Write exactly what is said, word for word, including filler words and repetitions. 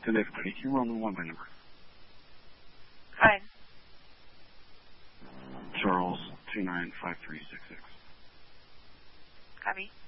Good everybody. Can you roll me one by number? Fine. Charles, two nine five three six six. Copy.